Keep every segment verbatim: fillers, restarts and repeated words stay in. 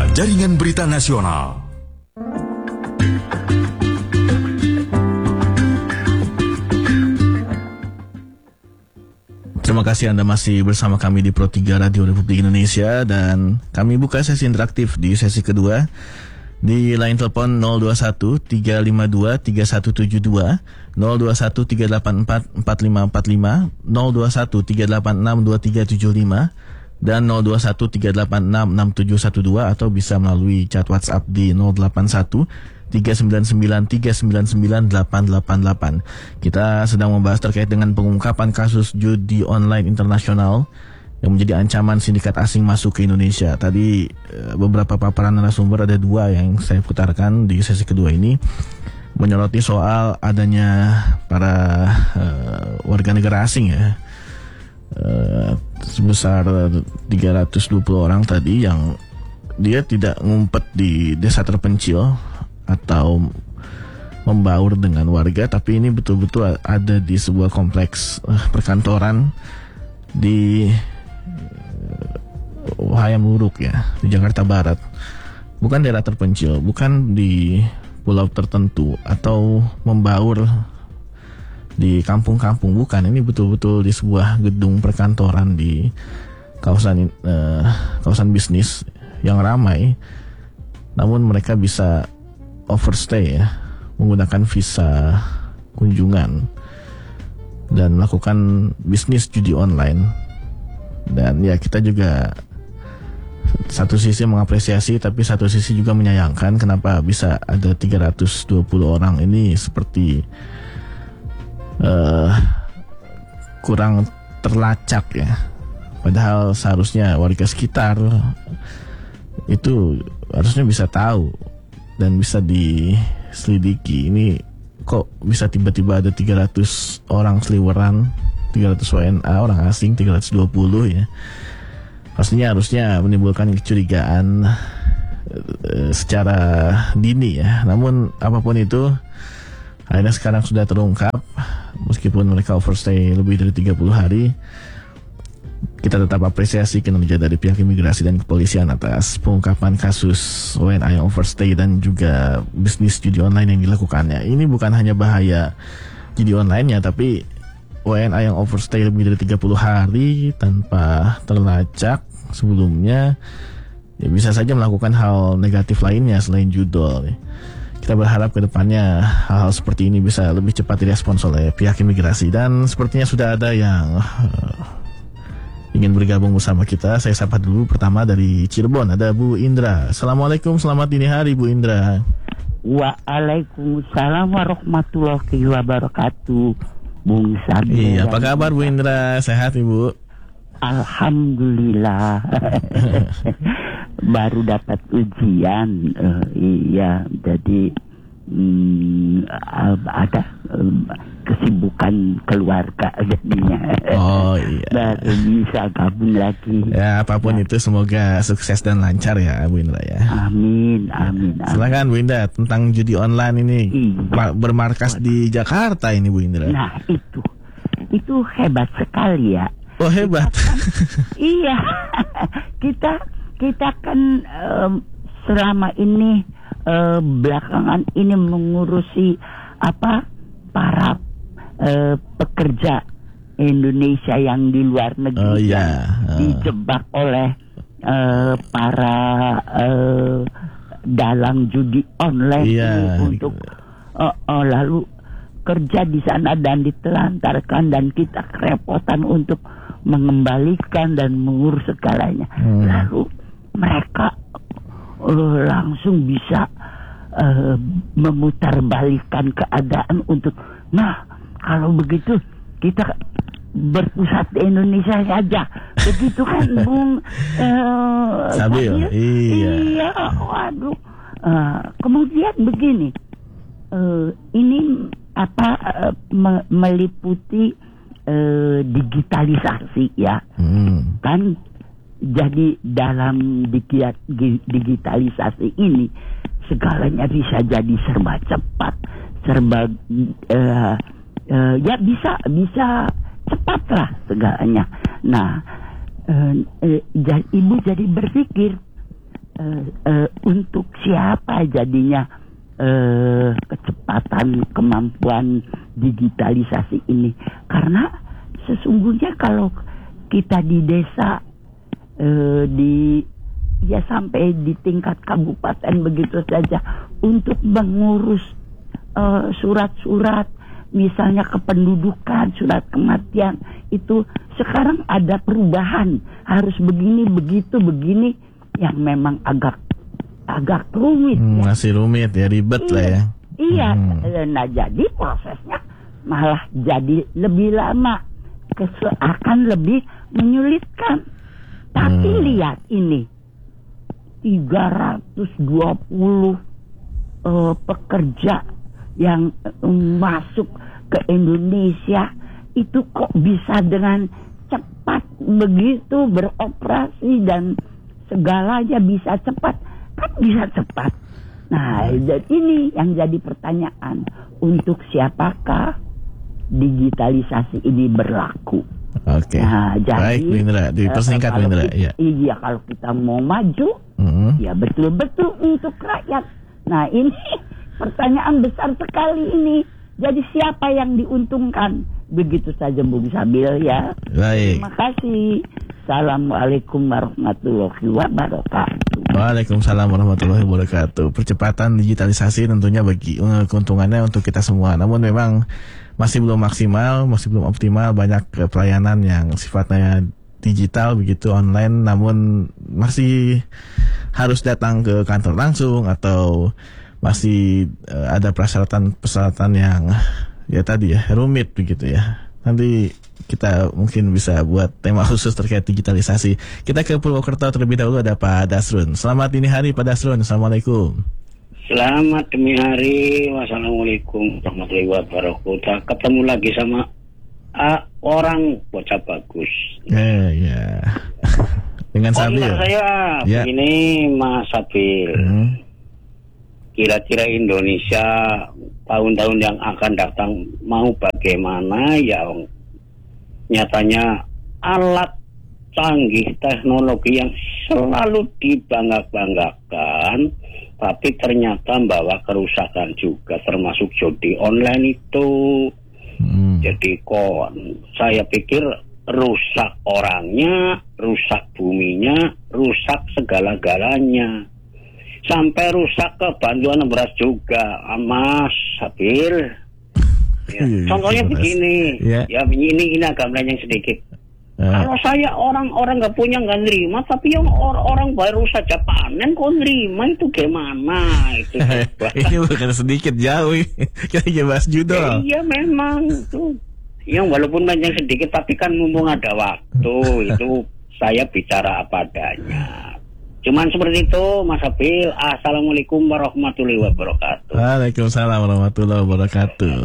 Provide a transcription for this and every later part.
Jaringan Berita Nasional. Terima kasih Anda masih bersama kami di Pro tiga Radio Republik Indonesia, dan kami buka sesi interaktif di sesi kedua di line telepon nol dua satu tiga lima dua tiga satu tujuh dua, nol dua satu tiga delapan empat empat lima empat lima, nol dua satu tiga delapan enam dua tiga tujuh lima dan nol dua satu tiga delapan enam enam tujuh satu dua, atau bisa melalui chat WhatsApp di nol delapan satu tiga sembilan sembilan tiga sembilan sembilan delapan delapan delapan. Kita sedang membahas terkait dengan pengungkapan kasus judi online internasional yang menjadi ancaman sindikat asing masuk ke Indonesia. Tadi beberapa paparan narasumber, ada dua yang saya putarkan di sesi kedua ini, menyoroti soal adanya para uh, warga negara asing ya, uh, sebesar tiga ratus dua puluh orang tadi, yang dia tidak ngumpet di desa terpencil atau membaur dengan warga, tapi ini betul-betul ada di sebuah kompleks uh, perkantoran di uh, Hayam Wuruk ya, di Jakarta Barat. Bukan daerah terpencil, bukan di pulau tertentu atau membaur di kampung-kampung, bukan. Ini betul-betul di sebuah gedung perkantoran di kawasan uh, kawasan bisnis yang ramai. Namun mereka bisa overstay ya, menggunakan visa kunjungan dan melakukan bisnis judi online. Dan ya, kita juga satu sisi mengapresiasi, tapi satu sisi juga menyayangkan kenapa bisa ada tiga ratus dua puluh orang ini seperti uh, kurang terlacak ya. Padahal seharusnya warga sekitar itu harusnya bisa tahu dan bisa diselidiki. Ini kok bisa tiba-tiba ada tiga ratus orang seliweran, tiga ratus W N A, orang asing tiga ratus dua puluh ya. Pastinya harusnya menimbulkan kecurigaan uh, secara dini ya. Namun apapun itu, akhirnya sekarang sudah terungkap. Meskipun mereka overstay lebih dari tiga puluh hari, kita tetap apresiasi kinerja dari pihak imigrasi dan kepolisian atas pengungkapan kasus W N A yang overstay dan juga bisnis judi online yang dilakukannya. Ini bukan hanya bahaya judi online-nya, tapi W N A yang overstay lebih dari tiga puluh hari tanpa terlacak sebelumnya, ya bisa saja melakukan hal negatif lainnya selain judol. Kita berharap ke depannya hal-hal seperti ini bisa lebih cepat direspons oleh pihak imigrasi. Dan sepertinya sudah ada yang uh, ingin bergabung bersama kita. Saya sapa dulu, pertama dari Cirebon ada Bu Indra. Assalamualaikum, selamat dini hari Bu Indra. Waalaikumsalam warahmatullahi wabarakatuh, Bung Sabi. Iya, apa kabar Bu Indra? Sehat Ibu? Alhamdulillah. Baru dapat ujian. uh, Iya, jadi Hmm, ada um, kesibukan keluarga jadinya. Oh iya. Baru bisa gabung lagi. Ya, apapun ya, itu semoga sukses dan lancar ya Bu Indra ya. Amin, amin, amin. Silakan Bu Indra, tentang judi online ini. Iya. Bermarkas di Jakarta ini Bu Indra. Nah itu, itu hebat sekali ya. Oh hebat. Kita kan, iya, kita kita kan um, selama ini Uh, belakangan ini mengurusi apa para uh, pekerja Indonesia yang di luar negeri, oh, yeah. uh. dijebak oleh uh, para uh, dalang judi online yeah. untuk uh, uh, lalu kerja di sana dan ditelantarkan, dan kita kerepotan untuk mengembalikan dan mengurus segalanya. hmm. Lalu mereka Uh, langsung bisa uh, memutarbalikkan keadaan untuk, nah kalau begitu kita berpusat di Indonesia saja, begitu kan Bung uh, Sabil? Iya. Iya, waduh. Uh, kemudian begini, uh, ini apa uh, me- meliputi uh, digitalisasi ya, hmm. kan. Jadi dalam digitalisasi ini segalanya bisa jadi serba cepat, serba uh, uh, ya bisa bisa cepat lah segalanya. Nah, uh, uh, Ibu jadi berpikir uh, uh, untuk siapa jadinya uh, kecepatan kemampuan digitalisasi ini? Karena sesungguhnya kalau kita di desa, uh, di ya sampai di tingkat kabupaten begitu saja untuk mengurus uh, surat-surat, misalnya kependudukan, surat kematian, itu sekarang ada perubahan, harus begini, begitu, begini, yang memang agak agak rumit. Hmm, ya. Masih rumit ya, ribet iya, lah ya. Iya, Hmm. nah jadi prosesnya malah jadi lebih lama, kes- akan lebih menyulitkan. Tapi Hmm. lihat ini, tiga ratus dua puluh uh, pekerja yang um, masuk ke Indonesia itu kok bisa dengan cepat begitu beroperasi dan segalanya bisa cepat, kan bisa cepat. Nah, dan ini yang jadi pertanyaan, untuk siapakah digitalisasi ini berlaku? Oke. Nah, jadi Baik, Bu Indra, dipersingkat uh, Bu kalau Indra. kita- Iya. Iya, kalau kita mau maju, Hmm. ya betul-betul untuk rakyat. Nah, ini pertanyaan besar sekali ini. Jadi siapa yang diuntungkan? Begitu saja Bung Sabil ya. Baik. Terima kasih. Assalamualaikum warahmatullahi wabarakatuh. Waalaikumsalam warahmatullahi wabarakatuh. Percepatan digitalisasi tentunya bagi uh, keuntungannya untuk kita semua. Namun memang masih belum maksimal, masih belum optimal. Banyak uh, pelayanan yang sifatnya digital begitu online, namun masih harus datang ke kantor langsung atau masih uh, ada persyaratan-persyaratan yang ya tadi ya rumit begitu ya. Nanti kita mungkin bisa buat tema khusus terkait digitalisasi. Kita ke Purwokerto terlebih dahulu, ada Pak Dasrun. Selamat dini hari Pak Dasrun. Assalamualaikum. Selamat dini hari. Wassalamualaikum warahmatullahi wabarakatuh. Ketemu lagi sama uh, orang bocah bagus. Eh ya. Dengan Sabil. Komentar saya Ya. begini Mas Sabil. Hmm. Kira-kira Indonesia tahun-tahun yang akan datang mau bagaimana ya? Nyatanya alat canggih teknologi yang selalu dibangga-banggakan, tapi ternyata membawa kerusakan juga, termasuk judi online itu. Hmm. Jadi kok saya pikir rusak orangnya, rusak buminya, rusak segala-galanya. Sampai rusak ke bantuan beras juga, Mas Sabil. Ya, Iya, contohnya beras. begini, Ya. ya ini ini agak melenceng sedikit. Eh, Kalau saya orang-orang nggak punya nggak nerima, tapi yang orang-orang baru saja panen kok nerima, itu gimana? Itu ini bukan sedikit, jauh. Kita lagi bahas ya, judul. iya memang itu. Yang walaupun melenceng sedikit, tapi kan mumpung ada waktu, itu saya bicara apa adanya. Cuman seperti itu, Mas Abil. Assalamualaikum warahmatullahi wabarakatuh. Waalaikumsalam warahmatullahi wabarakatuh.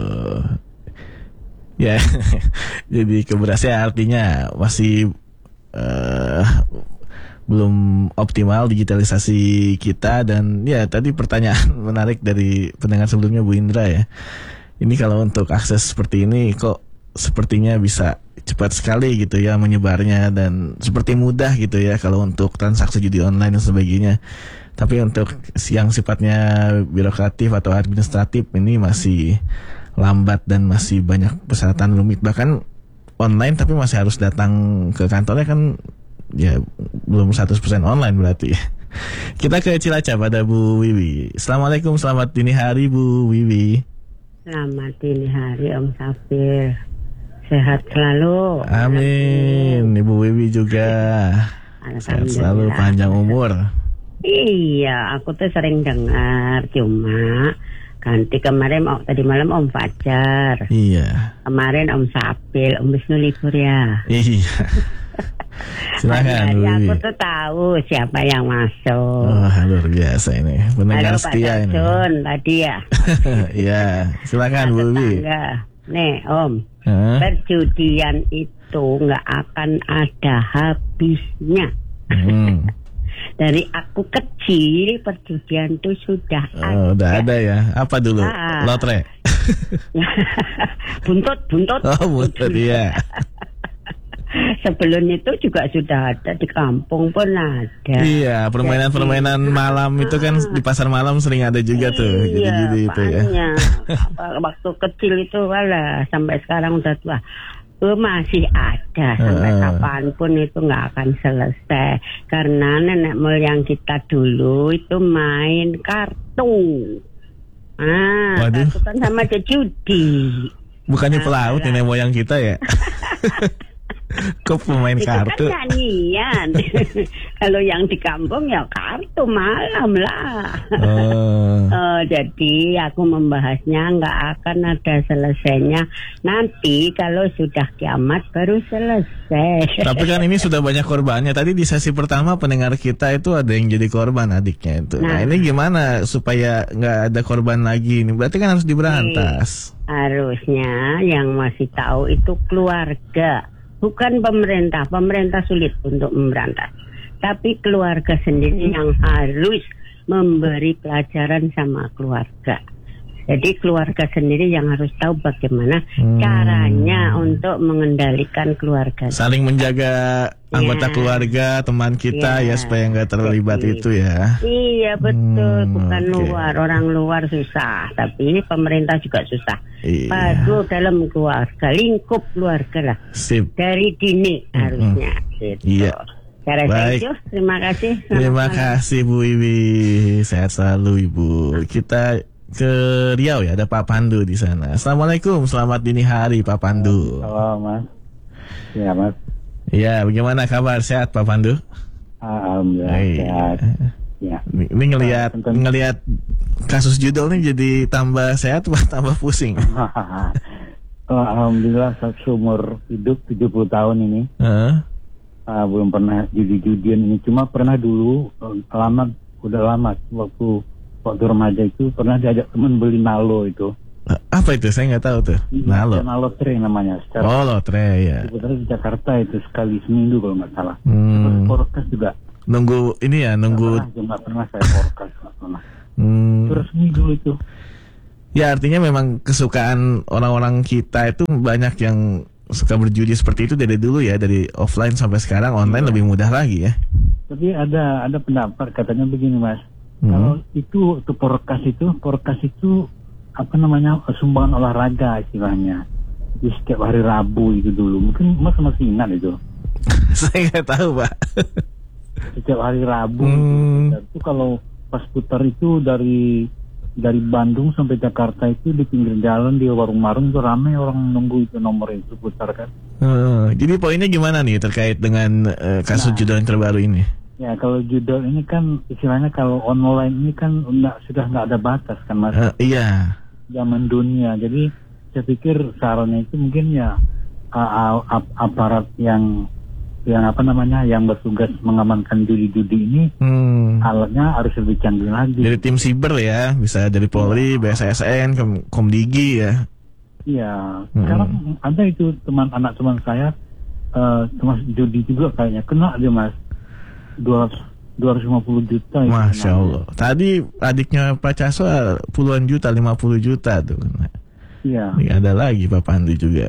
Ya, jadi keberhasilan artinya masih uh, belum optimal digitalisasi kita. Dan ya tadi pertanyaan menarik dari pendengar sebelumnya Bu Indra ya. Ini kalau untuk akses seperti ini kok sepertinya bisa cepat sekali gitu ya menyebarnya, dan seperti mudah gitu ya kalau untuk transaksi judi online dan sebagainya. Tapi untuk yang sifatnya birokratif atau administratif ini masih lambat dan masih banyak persyaratan rumit. Bahkan online tapi masih harus datang ke kantornya kan ya belum seratus persen online berarti. Kita ke Cilacap, ada Bu Wiwi. Assalamualaikum, selamat dini hari Bu Wiwi. Selamat dini hari Om Sabil. Sehat selalu. Amin. Ibu Wiwi juga sehat selalu, panjang umur. Iya, aku tuh sering dengar, cuma ganti kemarin oh, tadi malam Om Fajar. Iya. Kemarin Om Sabil, Om Wisnu libur ya. Iya. Silakan Bu Hari Wiwi. aku tuh tahu siapa yang masuk. Oh, luar biasa ini. Pendengar Halo Pak setia ini. Darsun, tadi ya. Iya, silakan Bu Wiwi. Tetangga. Nih Om, Hah? perjudian itu nggak akan ada habisnya. Hmm. Dari aku kecil perjudian itu sudah Oh, udah ada ya. Apa dulu? Ah. Lotre. buntut, buntut. Oh, buntut, iya. Sebelum itu juga sudah ada di kampung pun ada. Iya, permainan-permainan malam itu kan di pasar malam sering ada juga tuh. Iya, Jadi itu ya. Waktu kecil itu walah sampai sekarang udah tua. Oh, masih ada sampai uh. kapanpun itu nggak akan selesai karena nenek moyang kita dulu itu main kartu. Ah, Waduh. kartu kan sama aja judi. Bukannya Nah, pelaut lah. nenek moyang kita ya? Kok pemain Itu kartu? kan nyanyian. Kalau yang di kampung ya kartu malam lah. Oh. Oh, jadi aku membahasnya nggak akan ada selesainya. Nanti kalau sudah kiamat baru selesai. Tapi kan ini sudah banyak korbannya. Tadi di sesi pertama pendengar kita itu ada yang jadi korban adiknya itu. Nah, Nah. ini gimana supaya nggak ada korban lagi? Ini berarti kan harus diberantas. Harusnya yang masih tahu itu keluarga, bukan pemerintah. Pemerintah sulit untuk memberantas, tapi keluarga sendiri yang harus memberi pelajaran sama keluarga. Jadi keluarga sendiri yang harus tahu bagaimana Hmm. caranya untuk mengendalikan keluarga. Saling menjaga anggota Ya. keluarga, teman kita ya, Ya. supaya nggak terlibat Jadi, itu ya. Iya betul, Hmm, bukan oke. luar. Orang luar susah, tapi pemerintah juga susah. Iya. Baru dalam keluarga, lingkup keluarga lah. Sip. Dari dini harusnya. Gitu. Iya. Saya rasa Baik. itu. Terima kasih. Selamat Terima malam. kasih Bu Iwi. Sehat selalu Ibu. Kita ke Riau ya, ada Pak Pandu di sana. Assalamualaikum, selamat dini hari Pak Pandu. Halo Mas. Ya Mas. Ya, bagaimana kabar? Sehat Pak Pandu? Alhamdulillah Hai. sehat. Ya. Ini ini ngelihat Tentang- ngelihat kasus judul nih jadi tambah sehat atau tambah pusing? Oh, Alhamdulillah saya seumur hidup tujuh puluh tahun ini Heeh. uh, belum pernah judi-judian ini. Cuma pernah dulu uh, lama udah lama waktu waktu remaja itu pernah diajak teman beli nalo itu. Apa itu? Saya nggak tahu tuh. Nalo. Nalo tre namanya. Secara Oh, lotre ya. sebenarnya di Jakarta itu sekali seminggu kalau nggak salah. Hmm. Terus forecast juga. Nunggu ini ya, nunggu. Nggak pernah, nggak pernah saya forecast nggak pernah. Hmm. Terus seminggu itu. Ya artinya memang kesukaan orang-orang kita itu banyak yang suka berjudi seperti itu dari dulu ya, dari offline sampai sekarang online lebih mudah lagi ya. Tapi ada ada pendapat katanya begini Mas. Hmm. Kalau itu itu forecast itu forecast itu apa namanya sumbangan olahraga istilahnya. Di setiap hari Rabu itu dulu. Mungkin Mas masih ingat itu. Saya nggak tahu Pak. Setiap hari Rabu Hmm. itu, itu kalau pas putar itu dari dari Bandung sampai Jakarta itu di pinggir jalan di warung-warung itu ramai orang nunggu itu nomor itu putar kan. Uh, jadi poinnya gimana nih terkait dengan uh, kasus Nah. judul yang terbaru ini? Ya kalau judul ini kan istilahnya kalau online ini kan enggak, sudah nggak ada batas kan Mas. Uh, iya. Zaman dunia. Jadi saya pikir sarannya itu mungkin ya uh, ap- aparat yang yang apa namanya yang bertugas mengamankan judi-judi ini Hmm. alatnya harus lebih canggih lagi. Dari tim siber ya, bisa dari Polri, B S S N, Kom- Komdigi ya. Iya. Hmm. Sekarang ada itu teman anak teman saya uh, teman judi juga kayaknya kena dia Mas dua ratus lima puluh juta. itu Masya kena. Allah. Tadi adiknya Pak Caso puluhan juta, lima puluh juta tuh. Nah, Iya. ini ada lagi Pak Pandu juga.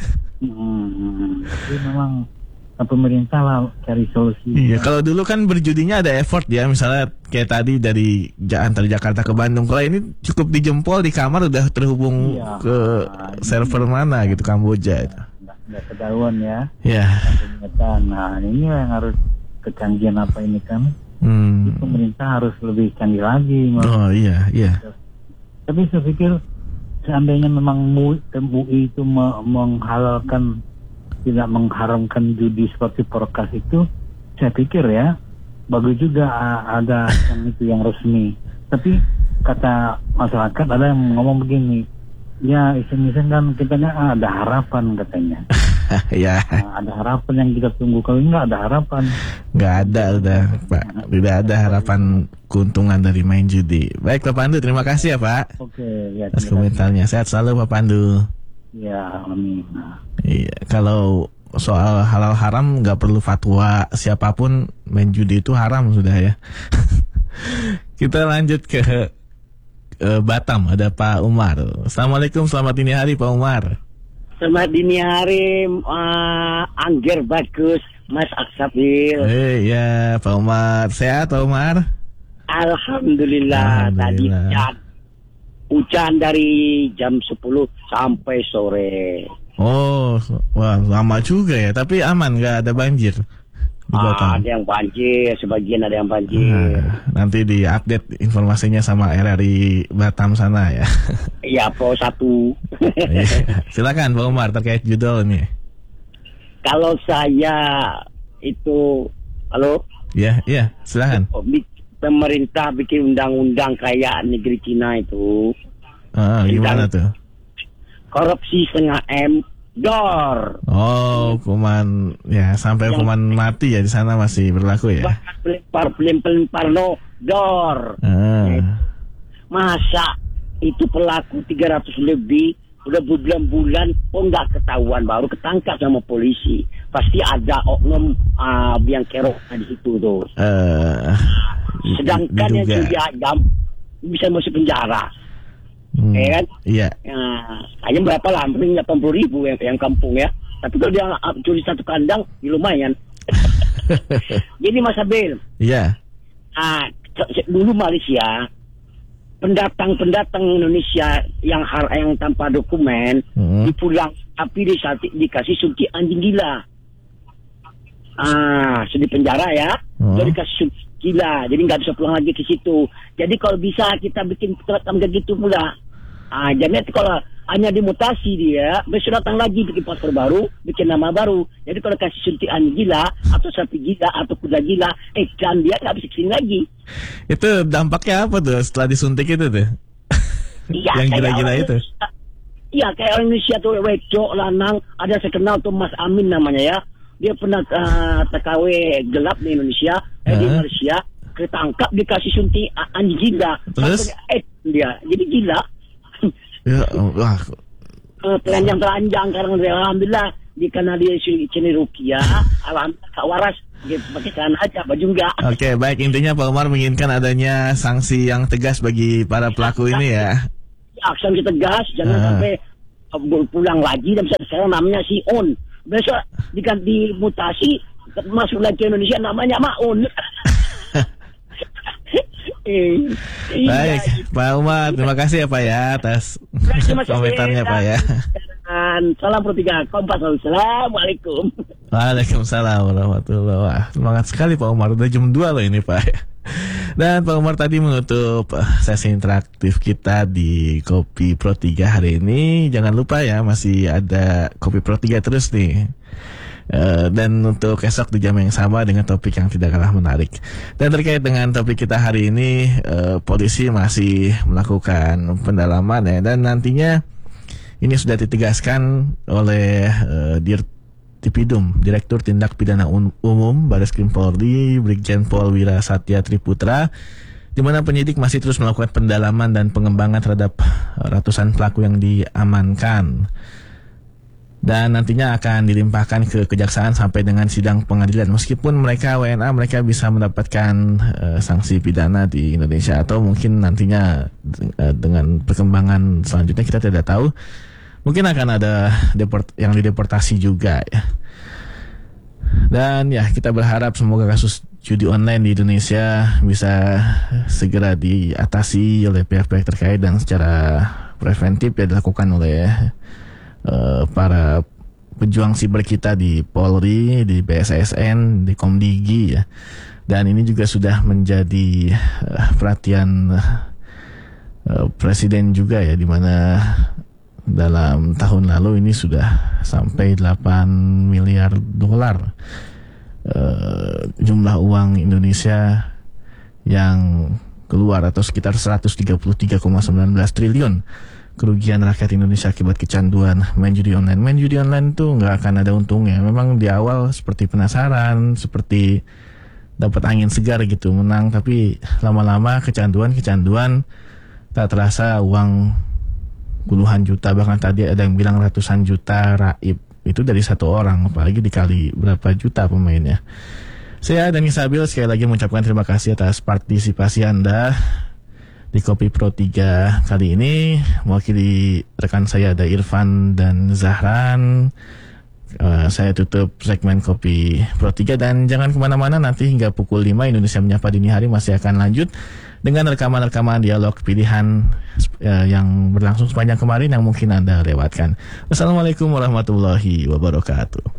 Hmm. Jadi memang uh, pemerintah lah cari solusi. Iya, kalau dulu kan berjudinya ada effort ya, misalnya kayak tadi dari Ja- antar Jakarta ke Bandung. Kalau ini cukup di jempol di kamar udah terhubung Iya. ke Nah, server mana gitu, Kamboja itu. Nggak, nggak ketahuan ya. Ya. Ternyata, nah ini yang harus kecanggihan apa ini kan? Hmm. Pemerintah harus lebih canggih lagi. Mas. Oh iya, iya. Tapi saya pikir seandainya memang M U I itu me- menghalalkan, tidak mengharamkan judi seperti forecast itu, saya pikir ya bagus juga uh, ada yang itu yang resmi. Tapi kata masyarakat ada yang ngomong begini, ya iseng-iseng kan kitanya ah, ada harapan katanya. Ya, Nah, ada harapan yang kita tunggu. Kalau enggak ada harapan. nggak ada udah Pak. Tidak ada harapan keuntungan dari main judi. Baik Pak Pandu, terima kasih ya Pak Oke, ya. atas terima kasih. komentarnya. Sehat selalu Pak Pandu. Ya, amin. Nah, Iya, kalau soal halal haram nggak perlu fatwa siapapun, main judi itu haram sudah ya. Kita lanjut ke eh, Batam, ada Pak Umar. Assalamualaikum, selamat dini hari Pak Umar. Selamat dini hari, uh, Angger bagus, Mas Aksabil. Eh ya, Pak Umar. Sehat Pak Umar? Alhamdulillah. Alhamdulillah. Tadi hujan, hujan dari jam sepuluh sampai sore. Oh, wah lama juga ya. Tapi aman, nggak ada banjir di Batam? Ah, ada yang banjir, sebagian ada yang banjir. Nah, nanti diupdate informasinya sama R R I Batam sana ya. Iya, Pro satu. Silakan Pak Umar terkait judul ini. Kalau saya itu, halo? Ya, iya, silakan. Pemerintah bikin undang-undang kayak negeri Cina itu. Ah, gimana tuh? Korupsi setengah M, dor. Oh, hukuman ya sampai hukuman mati ya di sana masih berlaku ya. Pelempar pelempar no dor. Ah. Masa itu pelaku tiga ratus lebih udah berbulan-bulan oh nggak ketahuan, baru ketangkap sama polisi. Pasti ada oknum uh, biang kerok di situ tuh. Uh, Sedangkan yang sudah jam bisa masuk penjara. Hmm, ya kan? Iya. Nah, hanya berapa lah, hampir delapan puluh ribu yang, yang kampung ya. Tapi kalau dia curi satu kandang, ya lumayan. Jadi Mas Abil. Iya. Ah, dulu Malaysia, pendatang-pendatang Indonesia yang har yang tanpa dokumen hmm. dipulang, tapi di saat dikasih suntik anjing gila. Ah, sedih penjara ya. Hmm. Jadi kasih suntik gila, jadi nggak bisa pulang lagi ke situ. Jadi kalau bisa kita bikin program kayak gitu pula. Ah, jadi kalau hanya dimutasi dia, besok datang lagi bikin paspor baru, bikin nama baru. Jadi kalau kasih suntikan gila atau sapi gila atau kuda gila, eh kan dia nggak bisa kesini lagi. Itu dampaknya apa tuh setelah disuntik itu tuh? Iya, yang gila-gila itu. Iya, kayak orang Indonesia tuh wedok lanang, ada saya kenal tuh Mas Amin namanya ya. Dia pernah uh, T K W gelap di Indonesia, eh, uh-huh. di Malaysia, ketangkap dikasih suntik anjing gila. Terus? Eh dia, jadi gila. Ya, wah. Telanjang-telanjang karena alhamdulillah di karena dia sini rukia, alhamdulillah Kak Waras pakai celana aja, baju enggak. Oke, okay, baik, intinya Pak Umar menginginkan adanya sanksi yang tegas bagi para pelaku ini ya. Sanksi tegas, jangan uh. sampai pulang lagi dan sekarang namanya si On. Besok diganti mutasi masuk lagi ke Indonesia namanya Maun. Eh, baik, iya. Pak Umar, terima kasih ya Pak ya atas komentarnya Pak ya. Salam Pro tiga Kompas. Assalamualaikum. Waalaikumsalam warahmatullahi wabarakatuh. Semangat sekali Pak Umar, udah jam dua loh ini Pak. Dan Pak Umar tadi menutup sesi interaktif kita di Kopi Pro tiga hari ini. Jangan lupa ya, masih ada Kopi Pro tiga terus nih. Uh, dan untuk esok di jam yang sama dengan topik yang tidak kalah menarik. Dan terkait dengan topik kita hari ini, uh, polisi masih melakukan pendalaman ya, dan nantinya ini sudah ditegaskan oleh uh, Dirtipidum, Direktur Tindak Pidana Umum Bareskrim Polri, Brigjen Pol Wira Satya Triputra, di mana penyidik masih terus melakukan pendalaman dan pengembangan terhadap ratusan pelaku yang diamankan. Dan nantinya akan dilimpahkan ke kejaksaan sampai dengan sidang pengadilan. Meskipun mereka W N A, mereka bisa mendapatkan uh, sanksi pidana di Indonesia, atau mungkin nantinya uh, dengan perkembangan selanjutnya kita tidak tahu, mungkin akan ada deport yang dideportasi juga ya. Dan ya, kita berharap semoga kasus judi online di Indonesia bisa segera diatasi oleh pihak-pihak terkait dan secara preventif ya dilakukan oleh Uh, para pejuang siber kita di Polri, di B S S N, di Komdigi ya. Dan ini juga sudah menjadi uh, perhatian uh, Presiden juga ya, di mana dalam tahun lalu ini sudah sampai delapan miliar dolar uh, jumlah uang Indonesia yang keluar, atau sekitar seratus tiga puluh tiga koma satu sembilan triliun kerugian rakyat Indonesia akibat kecanduan main judi online. Main judi online tuh nggak akan ada untungnya. Memang di awal seperti penasaran, seperti dapat angin segar gitu, menang, tapi lama-lama kecanduan-kecanduan, tak terasa uang puluhan juta, bahkan tadi ada yang bilang ratusan juta raib. Itu dari satu orang, apalagi dikali berapa juta pemainnya. Saya Dani Sabil sekali lagi mengucapkan terima kasih atas partisipasi Anda di Kopi Pro tiga kali ini. Mewakili rekan saya ada Irfan dan Zahran. Uh, saya tutup segmen Kopi Pro tiga dan jangan kemana-mana, nanti hingga pukul lima Indonesia Menyapa Dini Hari masih akan lanjut dengan rekaman-rekaman dialog pilihan uh, yang berlangsung sepanjang kemarin yang mungkin Anda lewatkan. Wassalamualaikum warahmatullahi wabarakatuh.